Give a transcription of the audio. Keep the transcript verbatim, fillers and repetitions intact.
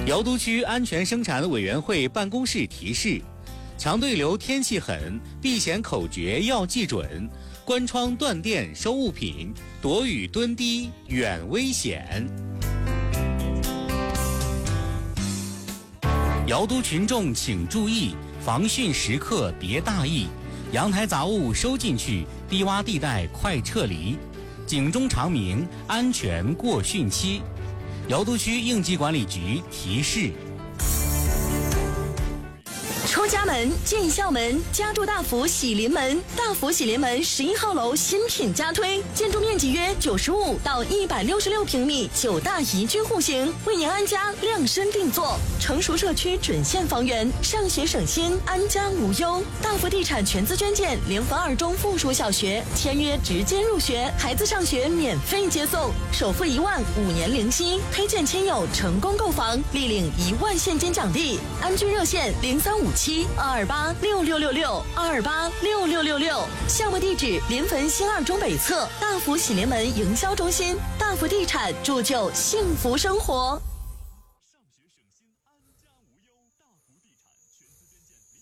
瑶都区安全生产委员会办公室提示：强对流天气狠，避险口诀要记准，关窗断电收物品，躲雨蹲低远危险。瑶都群众请注意，防汛时刻别大意，阳台杂物收进去，低洼地带快撤离，警钟长鸣，安全过汛期。瑶都区应急管理局提示： 出家门进校门，家住大福喜临门。大福喜临门十一号楼新品加推，建筑面积约九十五到一百六十六平米，九大宜居户型，为您安家量身定做。成熟社区准现房源，上学省心，安家无忧。大福地产全资捐建联合二中附属小学，签约直接入学，孩子上学免费接送，首付一万，五年零息。推荐亲友成功购房，立领一万现金奖励。安居热线零三五七二二八六六六六二二八六六六六。项目地址：临汾新二中北侧大福喜临门营销中心。大福地产铸就幸福生活。